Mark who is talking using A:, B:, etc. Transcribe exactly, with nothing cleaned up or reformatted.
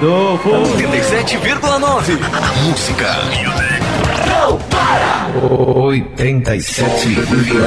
A: Rodolfo.
B: oitenta e sete vírgula nove. Música.
C: Não para!
B: oitenta e sete vírgula